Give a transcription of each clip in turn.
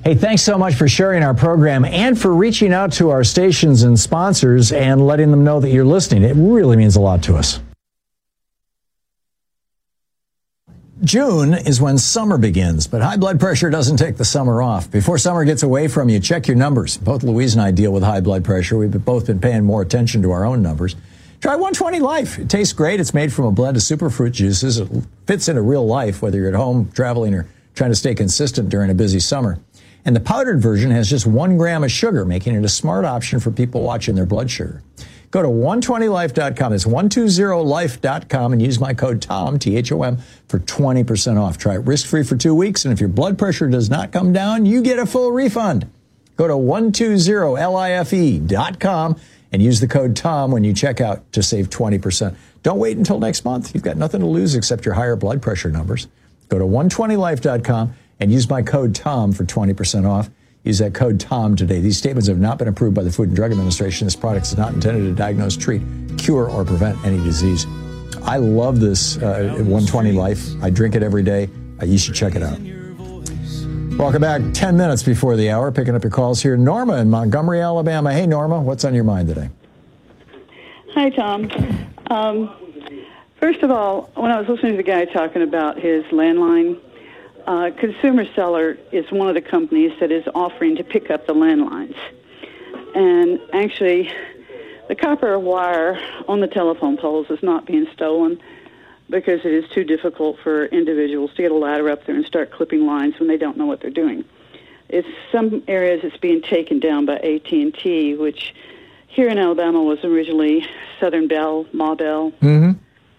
Hey, thanks so much for sharing our program and for reaching out to our stations and sponsors and letting them know that you're listening. It really means a lot to us. June is when summer begins, but high blood pressure doesn't take the summer off. Before summer gets away from you, check your numbers. Both Louise and I deal with high blood pressure. We've both been paying more attention to our own numbers. Try 120 Life. It tastes great. It's made from a blend of superfruit juices. It fits into real life, whether you're at home, traveling, or trying to stay consistent during a busy summer. And the powdered version has just 1 gram of sugar, making it a smart option for people watching their blood sugar. Go to 120life.com. It's 120life.com and use my code TOM, T-H-O-M, for 20% off. Try it risk-free for 2 weeks, and if your blood pressure does not come down, you get a full refund. Go to 120life.com and use the code TOM when you check out to save 20%. Don't wait until next month. You've got nothing to lose except your higher blood pressure numbers. Go to 120life.com and use my code TOM for 20% off. Use that code TOM today. These statements have not been approved by the Food and Drug Administration. This product is not intended to diagnose, treat, cure, or prevent any disease. I love this 120 Life. I drink it every day. You should check it out. Welcome back. 10 minutes before the hour. Picking up your calls here. Norma in Montgomery, Alabama. Hey, Norma, what's on your mind today? Hi, Tom. First of all, when I was listening to the guy talking about his landline, Consumer Cellular is one of the companies that is offering to pick up the landlines. And actually, the copper wire on the telephone poles is not being stolen because it is too difficult for individuals to get a ladder up there and start clipping lines when they don't know what they're doing. It's some areas it's being taken down by AT&T, which here in Alabama was originally Southern Bell, Ma Bell. Mm-hmm.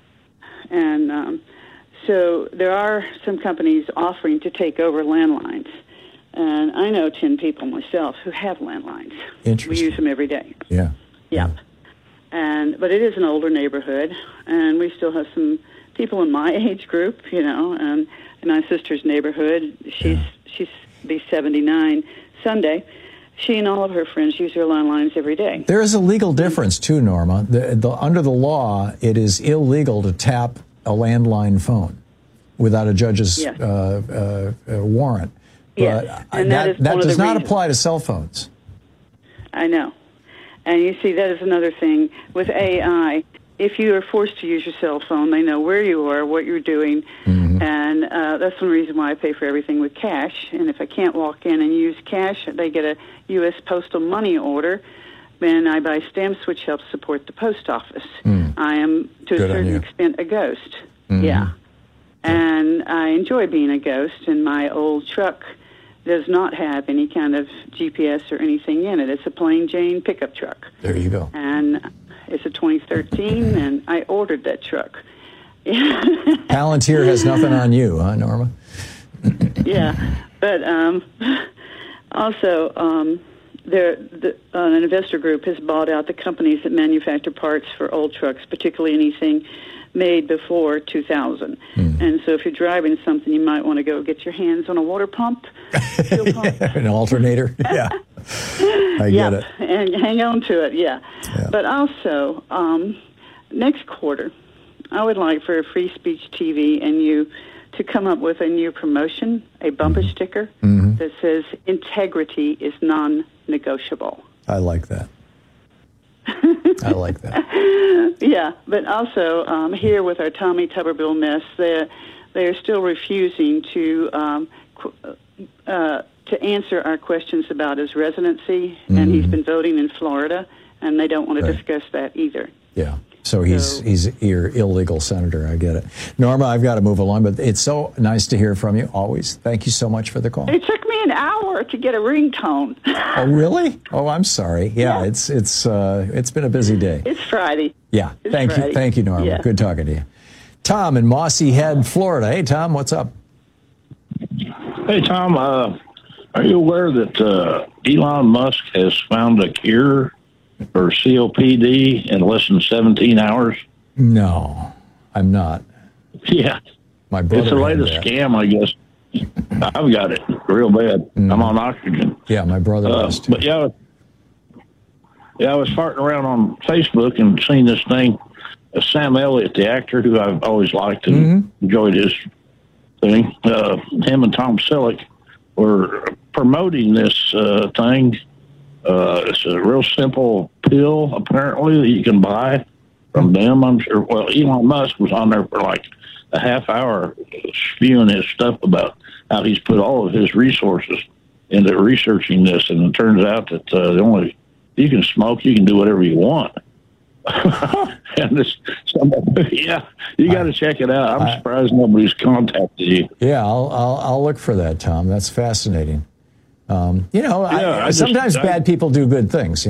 And so there are some companies offering to take over landlines. And I know 10 people myself who have landlines. Interesting. We use them every day. Yeah. Yep. But it is an older neighborhood, and we still have some people in my age group, and in my sister's neighborhood. She's be 79 Sunday. She and all of her friends use their landlines every day. There is a legal difference, too, Norma. Under the law, it is illegal to tap a landline phone without a judge's warrant. Yes, but and that does not apply to cell phones. I know. And you see, that is another thing. With AI, if you are forced to use your cell phone, they know where you are, what you're doing, and that's one reason why I pay for everything with cash. And if I can't walk in and use cash, they get a U.S. postal money order, and I buy stamps, which helps support the post office. I am, to a certain extent, a ghost. Yeah. And I enjoy being a ghost, and my old truck does not have any kind of GPS or anything in it. It's a plain Jane pickup truck. There you go. And it's a 2013, and I ordered that truck. Palantir has nothing on you, huh, Norma? Yeah, but also an investor group has bought out the companies that manufacture parts for old trucks, particularly anything made before 2000. And so if you're driving something, you might want to go get your hands on a water pump, fuel pump. An alternator. Yeah. I get it. And hang on to it, yeah. But also, next quarter, I would like for Free Speech TV and you to come up with a new promotion, a bumper sticker that says integrity is non-negotiable. I like that. I like that. Yeah, but also here with our Tommy Tuberville mess, they are still refusing to answer our questions about his residency, and he's been voting in Florida, and they don't want to discuss that either. Yeah. So he's your illegal senator. I get it. Norma, I've got to move along, but it's so nice to hear from you always. Thank you so much for the call. It took me an hour to get a ringtone. Oh, really? Oh, I'm sorry. Yeah. It's been a busy day. It's Friday. Yeah. Thank you, Norma. Yeah. Good talking to you. Tom in Mossy Head, Florida. Hey, Tom, what's up? Hey, Tom. Are you aware that Elon Musk has found a cure for COPD in less than 17 hours? No, I'm not. Yeah. My brother. It's the latest scam, I guess. I've got it real bad. I'm on oxygen. Yeah, my brother does too. But I was farting around on Facebook and seen this thing. Sam Elliott, the actor who I've always liked and enjoyed his thing, him and Tom Selleck were promoting this thing. It's a real simple pill, apparently, that you can buy from them, I'm sure. Well, Elon Musk was on there for like a half hour spewing his stuff about how he's put all of his resources into researching this, and it turns out that you can smoke, you can do whatever you want. And you got to check it out. I'm surprised nobody's contacted you. Yeah, I'll look for that, Tom. That's fascinating. Sometimes bad people do good things,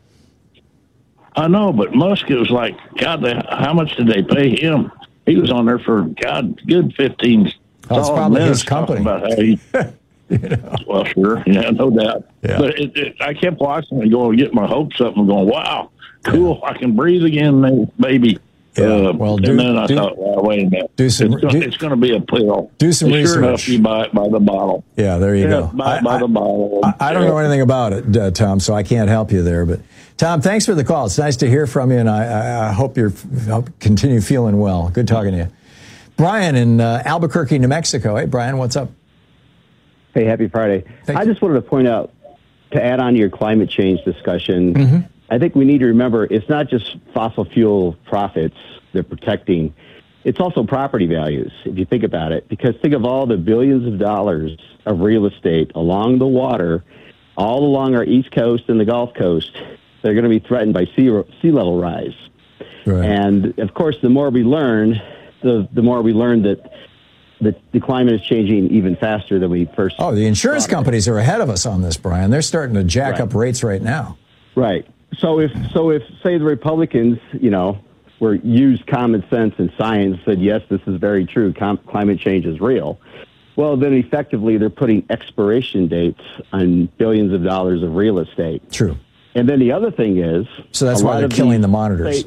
I know, but Musk, it was like, God, how much did they pay him? He was on there for, good 15 it's probably his company. About how he, Well, sure. Yeah, no doubt. Yeah. But I kept watching and going, get my hopes up and going, wow, cool. Yeah. I can breathe again, baby. Yeah. And then I thought, well, wait a minute. It's going to be a pill. Do some research. Sure enough, you buy it by the bottle. Yeah, there you go. Buy it by the bottle. I don't know anything about it, Tom, so I can't help you there. But, Tom, thanks for the call. It's nice to hear from you, and I hope you continue feeling well. Good talking to you. Brian in Albuquerque, New Mexico. Hey, Brian, what's up? Hey, happy Friday. I just wanted to point out, to add on to your climate change discussion, I think we need to remember it's not just fossil fuel profits they're protecting. It's also property values, if you think about it. Because think of all the billions of dollars of real estate along the water, all along our East Coast and the Gulf Coast. They're going to be threatened by sea level rise. Right. And, of course, the more we learn, the more we learn that the climate is changing even faster than we first thought. Oh, the insurance companies are ahead of us on this, Brian. They're starting to jack up rates right now. Right. So if say the Republicans, were used common sense and science, said, yes, this is very true, climate change is real, well, then effectively they're putting expiration dates on billions of dollars of real estate. True. And then the other thing is... So that's why they're killing the monitors.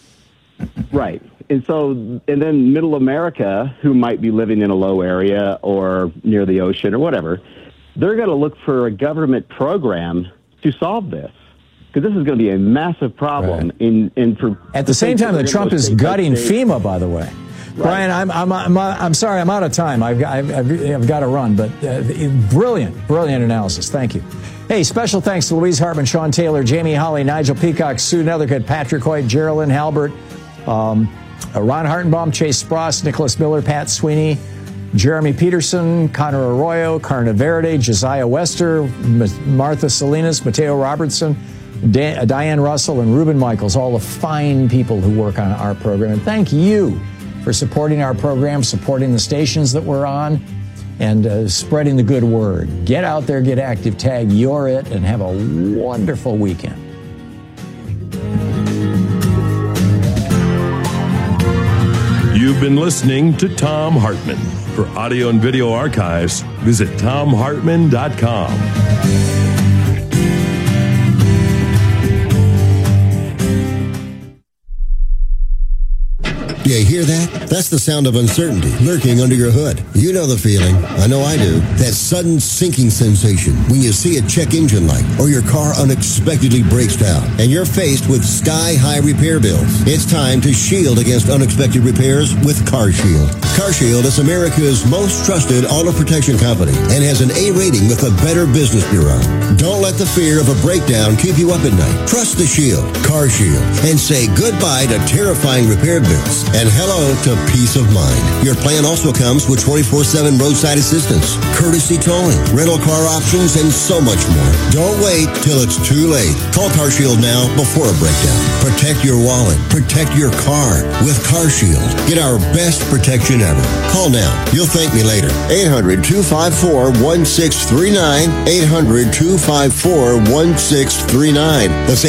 Right. And then middle America, who might be living in a low area or near the ocean or whatever, they're going to look for a government program to solve this. Because this is going to be a massive problem. Right. At the same time that Trump is gutting FEMA, by the way. Right. Brian, I'm sorry, I'm out of time. I've got to run, but brilliant analysis. Thank you. Hey, special thanks to Louise Hartman, Sean Taylor, Jamie Holly, Nigel Peacock, Sue Nethercutt, Patrick Hoyt, Geraldine Halbert, Ron Hartenbaum, Chase Spross, Nicholas Miller, Pat Sweeney, Jeremy Peterson, Connor Arroyo, Carna Verde, Josiah Wester, Martha Salinas, Mateo Robertson, Diane Russell, and Reuben Michaels, all the fine people who work on our program. And thank you for supporting our program, supporting the stations that we're on, and spreading the good word. Get out there, get active, tag You're It, and have a wonderful weekend. You've been listening to Thom Hartmann. For audio and video archives, visit thomhartmann.com. You hear that? That's the sound of uncertainty lurking under your hood. You know the feeling. I know I do. That sudden sinking sensation when you see a check engine light or your car unexpectedly breaks down and you're faced with sky-high repair bills. It's time to shield against unexpected repairs with CarShield. CarShield is America's most trusted auto protection company and has an A rating with the Better Business Bureau. Don't let the fear of a breakdown keep you up at night. Trust the Shield, CarShield, and say goodbye to terrifying repair bills and hello to peace of mind. Your plan also comes with 24/7 roadside assistance, courtesy towing, rental car options, and so much more. Don't wait till it's too late. Call CarShield now before a breakdown. Protect your wallet. Protect your car with CarShield. Get our best protection ever. Call now. You'll thank me later. 800-254-1639. 800-254-1639. That's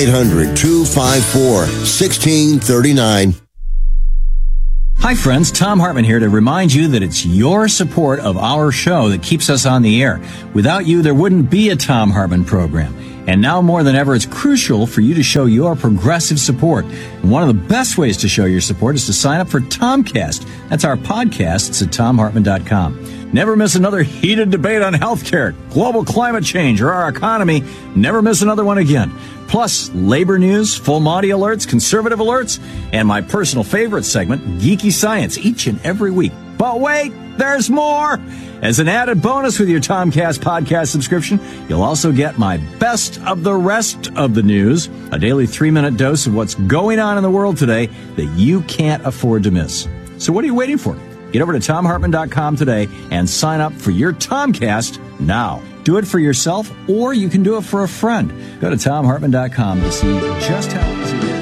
800-254-1639. Hi friends, Thom Hartmann here to remind you that it's your support of our show that keeps us on the air. Without you, there wouldn't be a Thom Hartmann program. And now more than ever, it's crucial for you to show your progressive support. And one of the best ways to show your support is to sign up for Tomcast. That's our podcast. It's at thomhartmann.com. Never miss another heated debate on healthcare, global climate change, or our economy. Never miss another one again. Plus, labor news, full Monty alerts, conservative alerts, and my personal favorite segment, Geeky Science, each and every week. But wait, there's more! As an added bonus with your Tomcast podcast subscription, you'll also get my best of the rest of the news, a daily 3-minute dose of what's going on in the world today that you can't afford to miss. So what are you waiting for? Get over to TomHartman.com today and sign up for your Tomcast now. Do it for yourself, or you can do it for a friend. Go to TomHartman.com to see just how easy it is.